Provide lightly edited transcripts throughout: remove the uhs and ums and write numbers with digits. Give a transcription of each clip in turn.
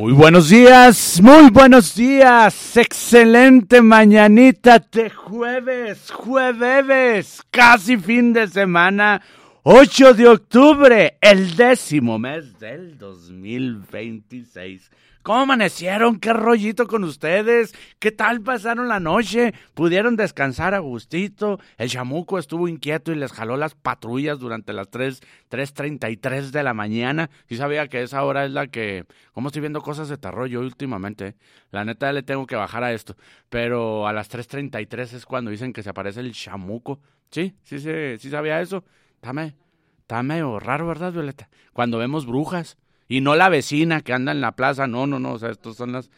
Muy buenos días, excelente mañanita de jueves, casi fin de semana, 8 de octubre, el 10º mes del 2026. ¿Cómo amanecieron? ¿Qué rollito con ustedes? ¿Qué tal pasaron la noche? ¿Pudieron descansar a gustito? El chamuco estuvo inquieto y les jaló las patrullas durante las 3:33 de la mañana. Sí sabía que esa hora es la que... ¿Cómo estoy viendo cosas de terror yo últimamente? La neta le tengo que bajar a esto. Pero a las 3:33 es cuando dicen que se aparece el chamuco. Sí sabía eso. Está medio raro, ¿verdad, Violeta? Cuando vemos brujas. Y no la vecina que anda en la plaza, no, o sea, estos son las...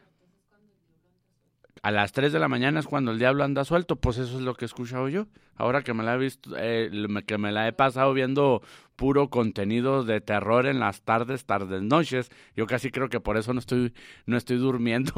A las 3 de la mañana es cuando el diablo anda suelto, pues eso es lo que he escuchado yo. Ahora que me la he visto, que me la he pasado viendo puro contenido de terror en las tardes, noches, yo casi creo que por eso no estoy durmiendo.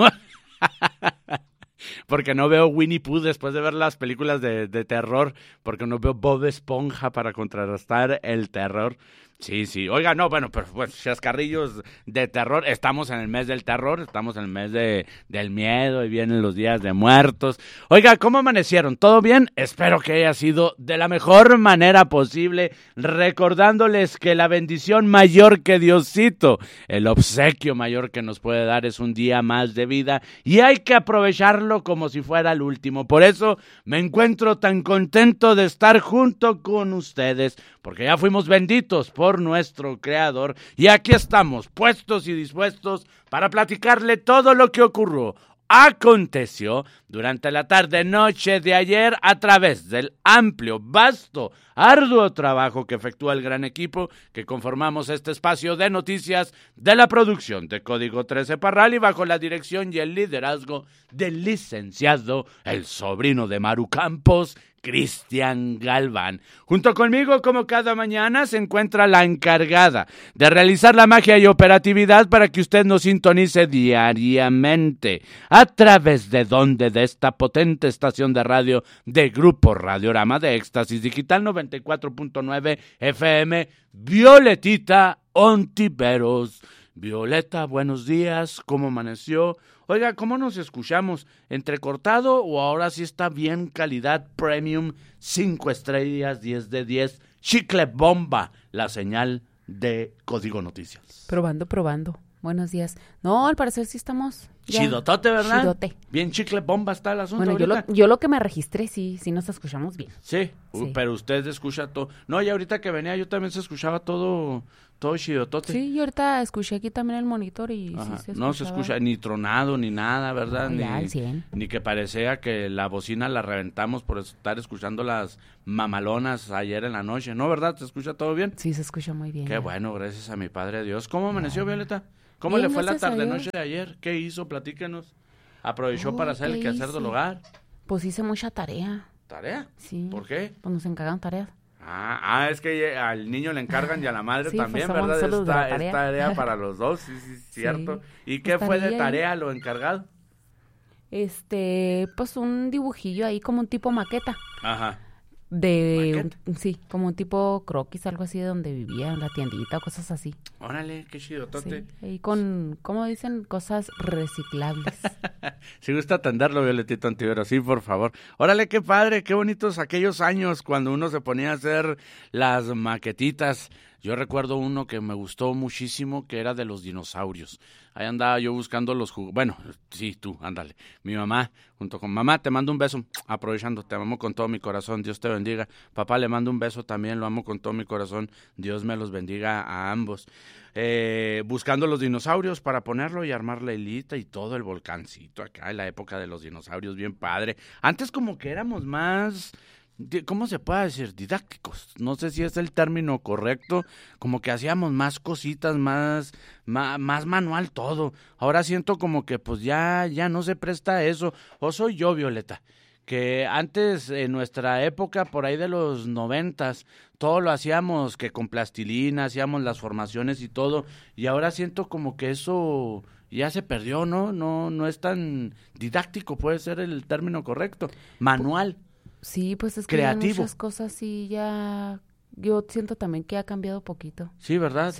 Porque no veo Winnie Pooh después de ver las películas de terror, porque no veo Bob Esponja para contrarrestar el terror. Sí. Oiga, no, bueno, pero pues chascarrillos de terror. Estamos en el mes del terror, estamos en el mes del miedo y vienen los días de muertos. Oiga, ¿cómo amanecieron? ¿Todo bien? Espero que haya sido de la mejor manera posible, recordándoles que la bendición mayor que Diosito, el obsequio mayor que nos puede dar es un día más de vida y hay que aprovecharlo como si fuera el último. Por eso me encuentro tan contento de estar junto con ustedes, porque ya fuimos benditos por nuestro Creador y aquí estamos puestos y dispuestos para platicarle todo lo que aconteció durante la tarde-noche de ayer a través del amplio, vasto, arduo trabajo que efectúa el gran equipo que conformamos este espacio de noticias de la producción de Código 13 Parral y bajo la dirección y el liderazgo del licenciado, el sobrino de Maru Campos, Cristian Galván. Junto conmigo, como cada mañana, se encuentra la encargada de realizar la magia y operatividad para que usted nos sintonice diariamente. ¿A través de dónde? De esta potente estación de radio de Grupo Radiorama de Éxtasis Digital 94.9 FM, Violetita Ontiveros. Violeta, buenos días, ¿cómo amaneció? Oiga, ¿cómo nos escuchamos? ¿Entrecortado o ahora sí está bien calidad premium, 5 estrellas, 10 de 10, chicle bomba, la señal de Código Noticias? Probando. Buenos días. No, al parecer sí estamos... ya. Chidotote, ¿verdad? Chidote. Bien chicle bomba está el asunto. Bueno, yo lo que me registré, sí nos escuchamos bien. Sí. Pero usted escucha todo. No, y ahorita que venía yo también se escuchaba todo chidotote. Sí, y ahorita escuché aquí también el monitor y ajá, sí se no se escucha ni tronado ni nada, ¿verdad? No, ni que parecía que la bocina la reventamos por estar escuchando las mamalonas ayer en la noche. ¿No, verdad? ¿Se escucha todo bien? Sí, se escucha muy bien. Qué bueno, gracias a mi Padre Dios. ¿Cómo amaneció, Violeta? ¿Cómo bien, le fue la gracias a tarde-noche Dios. de ayer? ¿Qué hizo? Platícanos. ¿Aprovechó para hacer el ¿qué quehacer hice? del hogar? Pues hice mucha tarea. ¿Tarea? Sí. ¿Por qué? Pues nos encargan tareas. Es que al niño le encargan y a la madre Sí, también, pues somos ¿verdad? solos de la tarea. Es tarea para los dos, sí, cierto. Sí. ¿Y qué Pues fue de tarea tarea lo encargado? Pues un dibujillo ahí como un tipo maqueta. Ajá. Sí, como un tipo croquis, algo así de donde vivía, en la tiendita o cosas así. Órale, qué chido, tote. Sí, y con, ¿cómo dicen? Cosas reciclables. Si gusta atenderlo, Violetito Antivero, sí, por favor. Órale, qué padre, qué bonitos aquellos años cuando uno se ponía a hacer las maquetitas. Yo recuerdo uno que me gustó muchísimo, que era de los dinosaurios. Ahí andaba yo buscando los juguetes. Bueno, sí, tú, ándale. Mi mamá, junto con mamá, te mando un beso. Aprovechando, te amo con todo mi corazón. Dios te bendiga. Papá, le mando un beso también. Lo amo con todo mi corazón. Dios me los bendiga a ambos. Buscando los dinosaurios para ponerlo y armar la hilita y todo el volcancito acá en la época de los dinosaurios. Bien padre. Antes como que éramos más... ¿Cómo se puede decir? Didácticos. No sé si es el término correcto. Como que hacíamos más cositas, más manual todo. Ahora siento como que pues ya no se presta a eso. O soy yo, Violeta, que antes en nuestra época, por ahí de los 90s, todo lo hacíamos que con plastilina, hacíamos las formaciones y todo. Y ahora siento como que eso ya se perdió, ¿no? No es tan didáctico, puede ser el término correcto. Manual. Sí, pues es que creativo. hay muchas cosas y ya... Yo siento también que ha cambiado poquito. Sí, ¿verdad? Sí.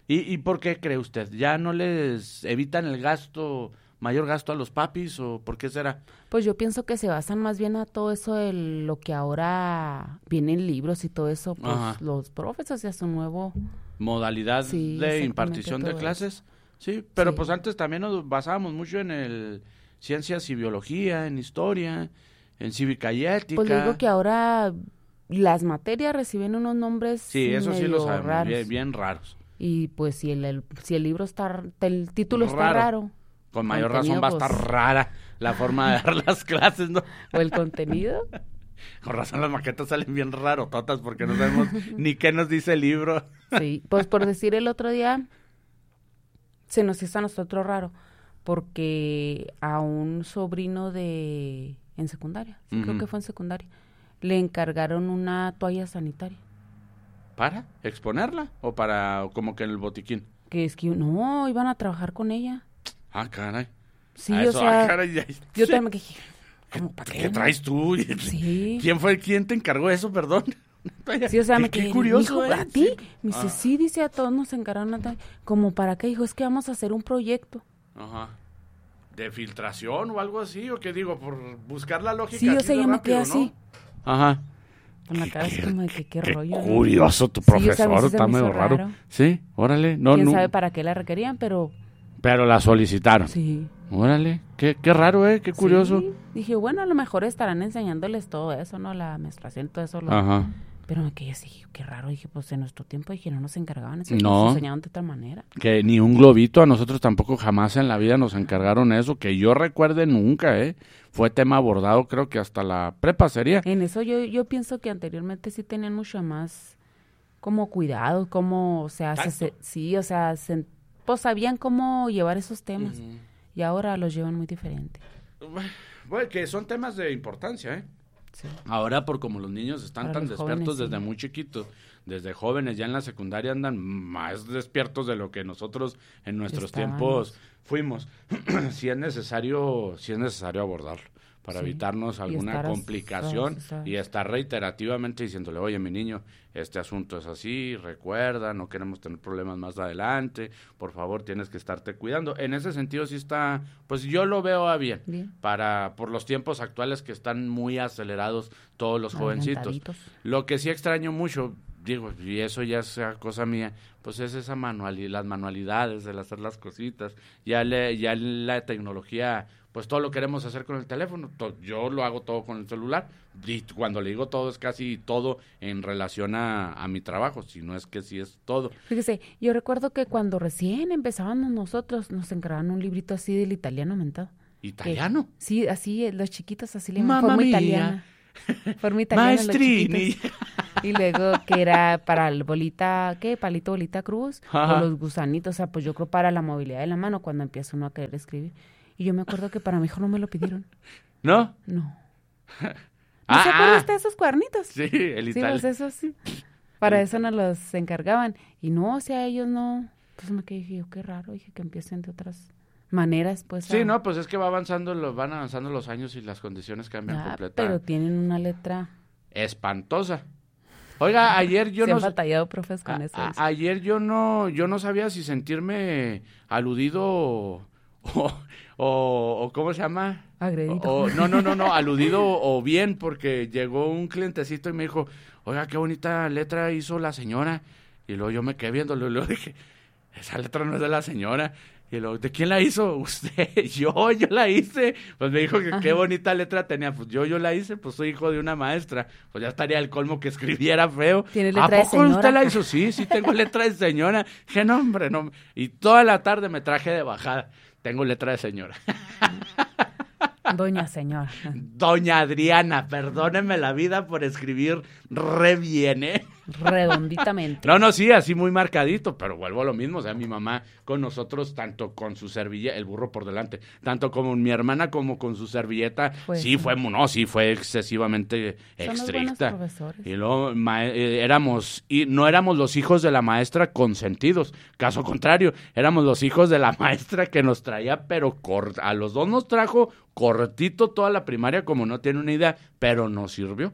¿Y por qué cree usted? ¿Ya no les evitan el mayor gasto a los papis o por qué será? Pues yo pienso que se basan más bien a todo eso de lo que ahora viene en libros y todo eso, pues Ajá. los profes hacia su nuevo... Modalidad Sí, de exactamente, impartición de todo clases. Sí, pero Sí. pues antes también nos basábamos mucho en el ciencias y biología, en historia, en cívica y ética. Pues le digo que ahora las materias reciben unos nombres Sí, eso sí lo medio sabemos, raros. bien, bien raros. Y pues si el libro está, el título está Raro. raro, Con mayor razón contenido, va a estar pues, rara la forma de dar las clases, ¿no? o el contenido, Con razón las maquetas salen bien rarototas porque no sabemos ni qué nos dice el libro. sí. Pues por decir el otro día, se nos hizo a nosotros raro, porque a un sobrino en secundaria, sí, creo Ujú. que fue en secundaria, le encargaron una toalla sanitaria. ¿Para exponerla o para como que en el botiquín? Que es que, no, iban a trabajar con ella. Ah, caray. Sí, Ah, o eso, sea, caray, yo sí. también dije, ¿cómo para qué? ¿Qué traes tú? Sí. ¿Quién te encargó eso, perdón? Sí, o sea, me qué quedé, curioso, "Mijo, ¿eh? ¿a ti?" Sí. Me dice, Ah. sí, dice, a todos nos encargaron una tarea. ¿Como para qué? Dijo, es que vamos a hacer un proyecto. Ajá. ¿De filtración o algo así? ¿O qué digo? Por buscar la lógica. Sí, o así sea, de yo me rápido, quedé así, ¿no? Ajá. con la cara así como de que qué rollo, ¿no? Curioso tu Sí, o sea, a mí profesor, sí se está me hizo medio raro. raro. Sí, órale. No, ¿Quién no. sabe para qué la requerían? Pero Pero la solicitaron. sí. Órale. Qué raro, qué curioso. Sí. Dije, bueno, a lo mejor estarán enseñándoles todo eso, ¿no? La menstruación, todo eso. Ajá. Pero me quedé así, qué raro. Dije, pues en nuestro tiempo, dije, no nos encargaban eso. No. Nos enseñaban de otra manera. Que ni un globito, a nosotros tampoco jamás en la vida nos encargaron eso, que yo recuerde nunca, Fue tema abordado, creo que hasta la prepa sería. En eso yo pienso que anteriormente sí tenían mucho más como cuidado, como, o sea, Tacto. sí, o sea, pues sabían cómo llevar esos temas. Ujú. Y ahora los llevan muy diferente. Bueno, que son temas de importancia, Sí. Ahora, por como los niños están Para tan los despiertos jóvenes, desde sí. muy chiquitos, desde jóvenes ya en la secundaria andan más despiertos de lo que nosotros en nuestros Estábamos. tiempos fuimos. Sí es necesario abordarlo para Sí. evitarnos Y alguna estar complicación estar- y estar reiterativamente diciéndole, oye, mi niño, este asunto es así, recuerda, no queremos tener problemas más adelante, por favor, tienes que estarte cuidando. En ese sentido sí está, pues yo lo veo a bien, Bien. por los tiempos actuales que están muy acelerados todos los jovencitos. Adelantaditos. Lo que sí extraño mucho, digo, y eso ya sea cosa mía, pues es esa las manualidades, el hacer las cositas. Ya la tecnología, pues todo lo queremos hacer con el teléfono. Yo lo hago todo con el celular. Y cuando le digo todo, es casi todo en relación a mi trabajo, si no es que sí es todo. Fíjese, yo recuerdo que cuando recién empezábamos nosotros, nos encargaban un librito así del italiano mentado. ¿Italiano? Sí, así, los chiquitos así le Mamma forma mia. italiana. Forma italiana los Maestrini. chiquitos. Y luego que era para el bolita, ¿qué? Palito, bolita, cruz. Ajá. O los gusanitos, o sea, pues yo creo para la movilidad de la mano cuando empieza uno a querer escribir. Y yo me acuerdo que para mi hijo no me lo pidieron. ¿No? No. ¿No se acuerda usted de esos cuernitos? Sí, el Sí, italiano. pues eso sí. Para eso nos los encargaban. Y no, o sea, ellos no. Pues me quedé, dije yo, qué raro, dije que empiecen de otras maneras, pues. Sí, no, pues es que van avanzando los años y las condiciones cambian Pero completamente. tienen una letra. Espantosa. Oiga, ayer yo Se no han batallado, profes, con eso. dice. ayer yo no sabía si sentirme aludido o ¿cómo se llama? Agredido. No, aludido o bien, porque llegó un clientecito y me dijo, oiga, qué bonita letra hizo la señora. Y luego yo me quedé viéndolo y luego dije, esa letra no es de la señora. Y luego, ¿de quién la hizo? Usted, yo la hice. Pues me dijo que qué bonita letra tenía. Pues yo la hice, pues soy hijo de una maestra. Pues ya estaría el colmo que escribiera feo. ¿Tiene ¿A letra de poco usted señora? la hizo? Sí, tengo letra de señora. Dije, no, hombre, no. Y toda la tarde me traje de bajada. Tengo letra de señora. Doña señora. Doña Adriana, perdóneme la vida por escribir re bien, Redonditamente. No, sí, así muy marcadito, pero vuelvo a lo mismo, o sea, mi mamá con nosotros, tanto con su servilleta, el burro por delante, tanto como mi hermana como con su servilleta, Pues sí sí. fue excesivamente Son los buenos estricta. profesores. Y luego no éramos los hijos de la maestra consentidos, caso contrario, éramos los hijos de la maestra que nos traía, pero a los dos nos trajo cortito toda la primaria, como no tiene una idea, pero nos sirvió. O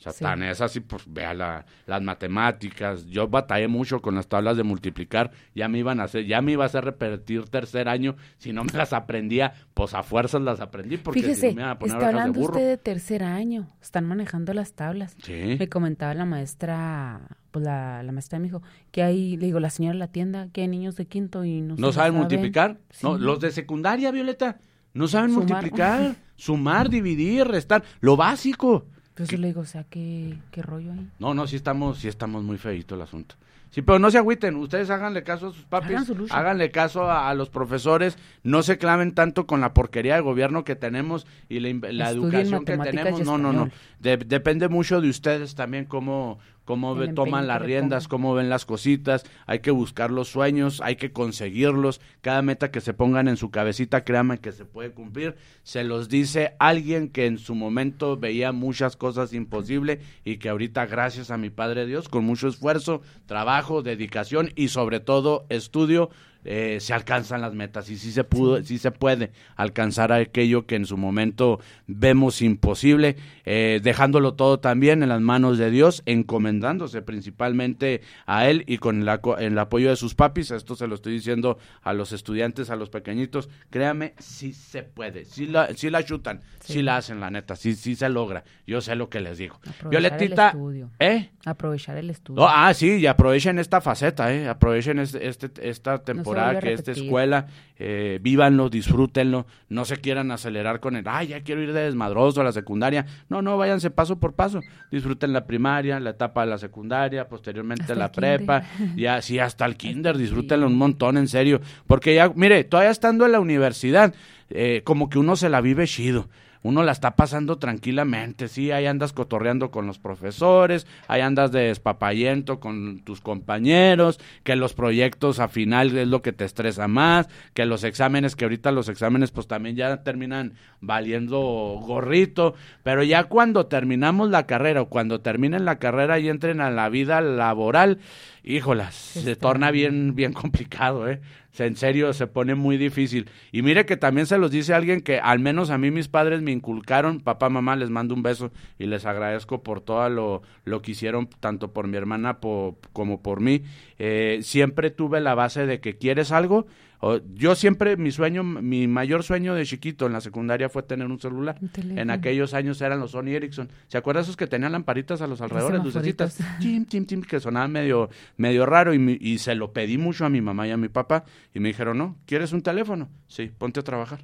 O sea, Sí. tan es así, pues vea las matemáticas. Yo batallé mucho con las tablas de multiplicar. Ya me iba a hacer repetir tercer año. Si no me las aprendía, pues a fuerzas las aprendí, porque si Fíjese, no me iban a poner está orejas de hablando burro. usted de tercer año. Están manejando las tablas. Sí. Me comentaba la maestra, pues la maestra de mi hijo, que hay, le digo, la señora de la tienda, que hay niños de quinto y no se ¿No lo saben multiplicar? Sí. No, los de secundaria, Violeta, no saben Sumar. multiplicar, sumar, dividir, restar, lo básico. Pues yo le digo, o sea, ¿qué rollo ahí? No, sí estamos muy feíto el asunto. Sí, pero no se agüiten, ustedes háganle caso a sus papis, Hagan su lucha. háganle caso a los profesores, no se claven tanto con la porquería de gobierno que tenemos y la Estudien educación que matemáticas tenemos. y No. español. Depende mucho de ustedes también cómo El empeño toman que las le riendas, pongan. cómo ven las cositas, hay que buscar los sueños, hay que conseguirlos, cada meta que se pongan en su cabecita, créanme que se puede cumplir, se los dice alguien que en su momento veía muchas cosas imposibles y que ahorita gracias a mi Padre Dios, con mucho esfuerzo, trabajo, dedicación y sobre todo estudio, se alcanzan las metas y sí se puede alcanzar aquello que en su momento vemos imposible, dejándolo todo también en las manos de Dios, encomendándose principalmente a Él y con el apoyo de sus papis. Esto se lo estoy diciendo a los estudiantes, a los pequeñitos, créame, sí se puede, sí la chutan, sí la hacen, la neta, sí se logra, yo sé lo que les digo. Aprovechar Violetita, el estudio. ¿eh? Aprovechar el estudio. Oh, sí, y aprovechen esta faceta, aprovechen esta temporada, vuelve a que esta repetir. escuela, vívanlo, disfrútenlo, no se quieran acelerar con ya quiero ir de desmadroso a la secundaria, no, váyanse paso por paso, disfruten la primaria, la etapa de la secundaria, posteriormente Hasta la el prepa, kinder. ya, sí, hasta el kinder, el disfrútenlo un kinder. montón, en serio, porque ya, mire, todavía estando en la universidad, como que uno se la vive chido, uno la está pasando tranquilamente, sí, ahí andas cotorreando con los profesores, ahí andas de despapayento con tus compañeros, que los proyectos a final es lo que te estresa más, que los exámenes, que ahorita los exámenes pues también ya terminan valiendo gorrito, pero ya cuando terminamos la carrera o cuando terminen la carrera y entren a la vida laboral, híjolas, se torna bien complicado, en serio, se pone muy difícil. Y mire que también se los dice alguien que al menos a mí mis padres me inculcaron, papá, mamá, les mando un beso y les agradezco por todo lo que hicieron, tanto por mi hermana como por mí. Siempre tuve la base de que quieres algo. Yo siempre, mi mayor sueño de chiquito en la secundaria fue tener un celular. Un teléfono. En aquellos años eran los Sony Ericsson. ¿Se acuerdan esos que tenían lamparitas a los alrededores, lucecitas? Chim, chim, chim, que sonaban medio raro y se lo pedí mucho a mi mamá y a mi papá y me dijeron, no, ¿quieres un teléfono? Sí, ponte a trabajar.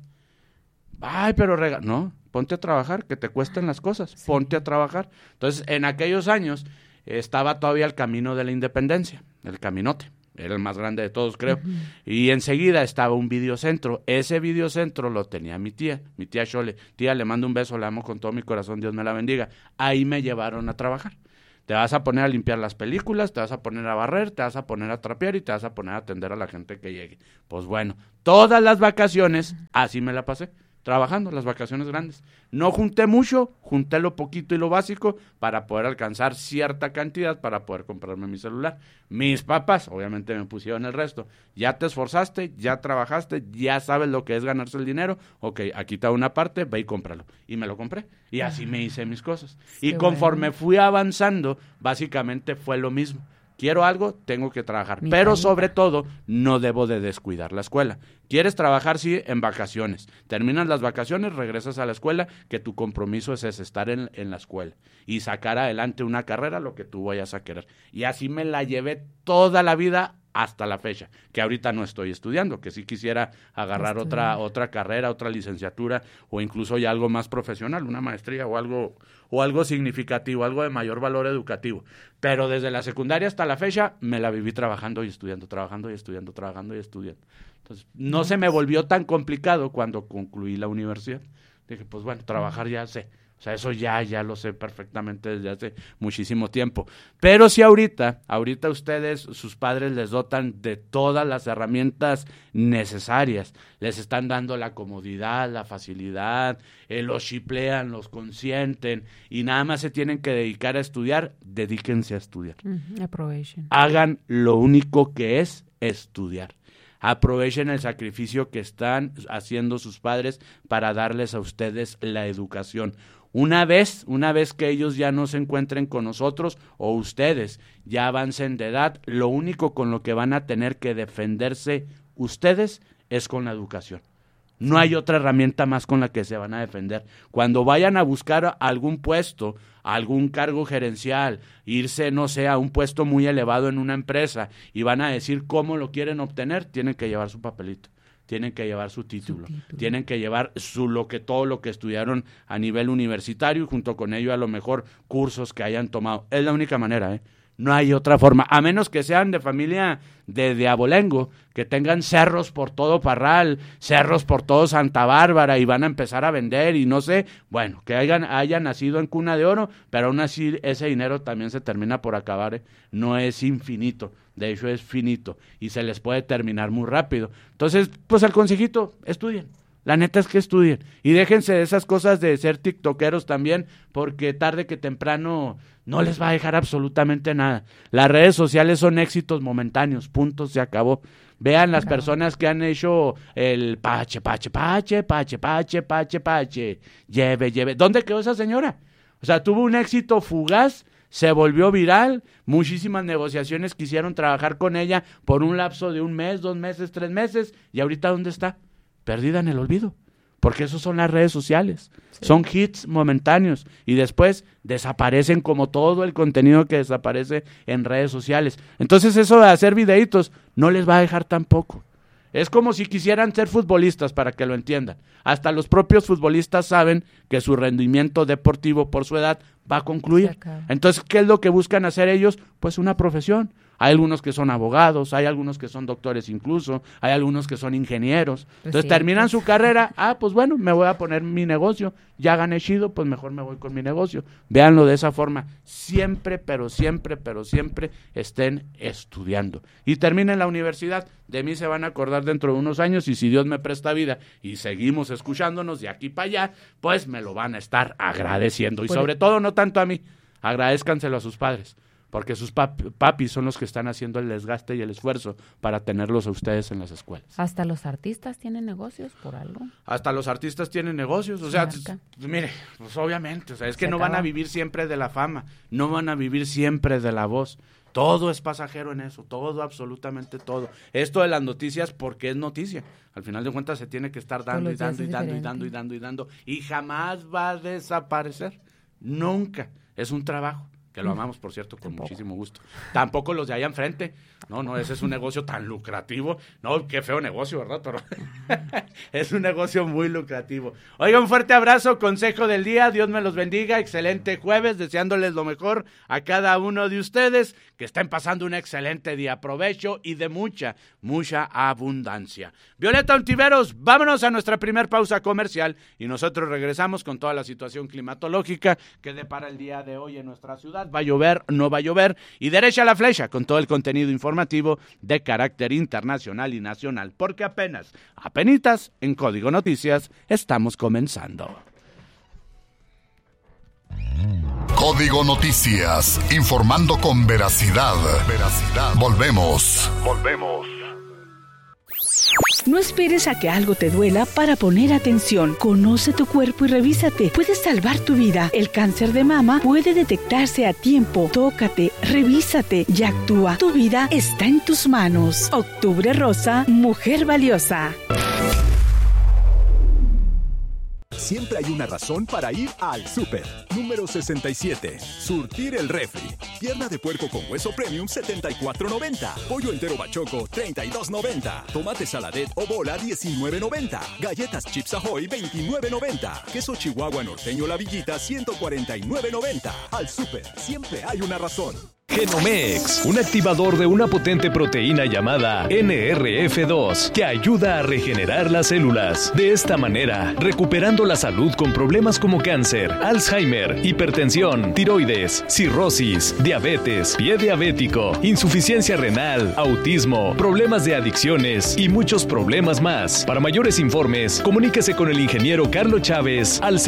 Ay, pero no, ponte a trabajar, que te cuesten las cosas, Sí. ponte a trabajar. Entonces, en aquellos años estaba todavía el camino de la independencia, el caminote. Era el más grande de todos, creo. Ujú. Y enseguida estaba un videocentro. Ese videocentro lo tenía mi tía Chole. Tía, le mando un beso, la amo con todo mi corazón, Dios me la bendiga. Ahí me llevaron a trabajar. Te vas a poner a limpiar las películas, te vas a poner a barrer, te vas a poner a trapear y te vas a poner a atender a la gente que llegue. Pues bueno, todas las vacaciones, así me la pasé, trabajando, las vacaciones grandes. No junté mucho, junté lo poquito y lo básico para poder alcanzar cierta cantidad para poder comprarme mi celular. Mis papás, obviamente, me pusieron el resto. Ya te esforzaste, ya trabajaste, ya sabes lo que es ganarse el dinero. Ok, aquí te da una parte, ve y cómpralo. Y me lo compré. Y así me hice mis cosas. Y Qué conforme bueno. fui avanzando, básicamente fue lo mismo. Quiero algo, tengo que trabajar. Mi Pero panita. sobre todo, no debo de descuidar la escuela. ¿Quieres trabajar? Sí, en vacaciones. Terminas las vacaciones, regresas a la escuela, que tu compromiso es ese, estar en la escuela y sacar adelante una carrera, lo que tú vayas a querer. Y así me la llevé toda la vida hasta la fecha, que ahorita no estoy estudiando, que sí quisiera agarrar otra carrera, otra licenciatura o incluso ya algo más profesional, una maestría o algo significativo, algo de mayor valor educativo. Pero desde la secundaria hasta la fecha me la viví trabajando y estudiando, trabajando y estudiando, trabajando y estudiando. Entonces, no se me volvió tan complicado cuando concluí la universidad. Dije, pues bueno, trabajar ya sé. O sea, eso ya lo sé perfectamente desde hace muchísimo tiempo. Pero si ahorita ustedes, sus padres les dotan de todas las herramientas necesarias, les están dando la comodidad, la facilidad, los chiplean, los consienten y nada más se tienen que dedicar a estudiar, dedíquense a estudiar. Aprovechen. Hagan lo único que es estudiar. Aprovechen el sacrificio que están haciendo sus padres para darles a ustedes la educación. Una vez que ellos ya no se encuentren con nosotros o ustedes ya avancen de edad, lo único con lo que van a tener que defenderse ustedes es con la educación. No hay otra herramienta más con la que se van a defender. Cuando vayan a buscar algún puesto, algún cargo gerencial, irse, no sé, a un puesto muy elevado en una empresa y van a decir cómo lo quieren obtener, tienen que llevar su papelito. Tienen que llevar su título, tienen que llevar todo lo que estudiaron a nivel universitario y junto con ello a lo mejor cursos que hayan tomado. Es la única manera, no hay otra forma, a menos que sean de familia de abolengo, que tengan cerros por todo Parral, cerros por todo Santa Bárbara y van a empezar a vender y no sé, bueno, que hayan nacido en cuna de oro, pero aún así ese dinero también se termina por acabar, no es infinito. De hecho es finito y se les puede terminar muy rápido. Entonces, pues el consejito, estudien. La neta es que estudien. Y déjense de esas cosas de ser tiktokeros también, porque tarde que temprano no les va a dejar absolutamente nada. Las redes sociales son éxitos momentáneos, punto, se acabó. Vean las personas que han hecho el pache, lleve. ¿Dónde quedó esa señora? O sea, tuvo un éxito fugaz, se volvió viral, muchísimas negociaciones quisieron trabajar con ella por un lapso de 1 mes, 2 meses, 3 meses, y ahorita ¿dónde está? Perdida en el olvido, porque eso son las redes sociales, son hits momentáneos, y después desaparecen como todo el contenido que desaparece en redes sociales. Entonces eso de hacer videitos no les va a dejar tampoco. Es como si quisieran ser futbolistas, para que lo entiendan. Hasta los propios futbolistas saben que su rendimiento deportivo por su edad va a concluir. Entonces, ¿qué es lo que buscan hacer ellos? Pues una profesión. Hay algunos que son abogados, hay algunos que son doctores incluso, hay algunos que son ingenieros. Entonces terminan su carrera, pues bueno, me voy a poner mi negocio, ya gané chido, pues mejor me voy con mi negocio. Véanlo de esa forma, siempre estén estudiando. Y terminen la universidad, de mí se van a acordar dentro de unos años y si Dios me presta vida y seguimos escuchándonos de aquí para allá, pues me lo van a estar agradeciendo. Y sobre todo, no tanto a mí, agradézcanselo a sus padres. Porque sus papis son los que están haciendo el desgaste y el esfuerzo para tenerlos a ustedes en las escuelas. Hasta los artistas tienen negocios por algo. Hasta los artistas tienen negocios, o sea, mire, pues obviamente, o sea, es que no van a vivir siempre de la fama, no van a vivir siempre de la voz. Todo es pasajero en eso, todo, absolutamente todo. Esto de las noticias, porque es noticia. Al final de cuentas se tiene que estar dando y jamás va a desaparecer. Nunca. Es un trabajo. Que lo amamos, por cierto, con muchísimo gusto. Tampoco los de allá enfrente. No, ese es un negocio tan lucrativo. No, qué feo negocio, ¿verdad? Pero es un negocio muy lucrativo. Oiga, un fuerte abrazo, consejo del día. Dios me los bendiga. Excelente jueves, deseándoles lo mejor a cada uno de ustedes. Que estén pasando un excelente día. Provecho y de mucha abundancia. Violeta Ontiveros, vámonos a nuestra primer pausa comercial y nosotros regresamos con toda la situación climatológica que depara el día de hoy en nuestra ciudad. Va a llover, no va a llover, y derecha a la flecha con todo el contenido informativo de carácter internacional y nacional, porque apenitas en Código Noticias estamos comenzando. Código Noticias, informando con veracidad. Volvemos. No esperes a que algo te duela para poner atención. Conoce tu cuerpo y revísate. Puedes salvar tu vida. El cáncer de mama puede detectarse a tiempo. Tócate, revísate y actúa. Tu vida está en tus manos. Octubre Rosa, Mujer Valiosa. Siempre hay una razón para ir al súper. Número 67. Surtir el refri. Pierna de puerco con hueso premium, $74.90. Pollo entero bachoco, $32.90. Tomate saladet o bola, $19.90. Galletas Chips Ahoy, $29.90. Queso Chihuahua norteño La Villita, $149.90. Al súper, siempre hay una razón. Genomex, un activador de una potente proteína llamada NRF2 que ayuda a regenerar las células. De esta manera, recuperando la salud con problemas como cáncer, Alzheimer, hipertensión, tiroides, cirrosis, diabetes, pie diabético, insuficiencia renal, autismo, problemas de adicciones y muchos problemas más. Para mayores informes, comuníquese con el ingeniero Carlos Chávez al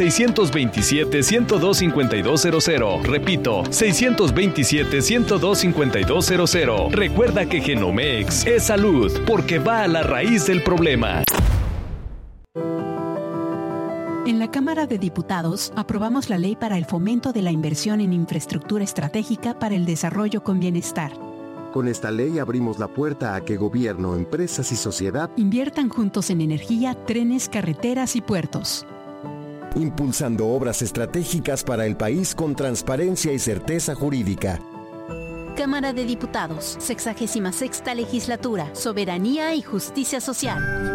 627-102-5200. Repito, 627-102-5200. Recuerda que Genomex es salud porque va a la raíz del problema. En la Cámara de Diputados aprobamos la ley para el fomento de la inversión en infraestructura estratégica para el desarrollo con bienestar. Con esta ley abrimos la puerta a que gobierno, empresas y sociedad inviertan juntos en energía, trenes, carreteras y puertos. Impulsando obras estratégicas para el país con transparencia y certeza jurídica. Cámara de Diputados, 66ª Legislatura, Soberanía y Justicia Social.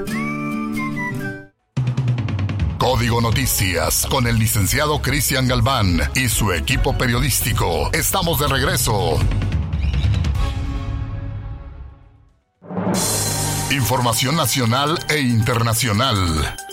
Código Noticias con el licenciado Cristian Galván y su equipo periodístico. Estamos de regreso. Información nacional e internacional.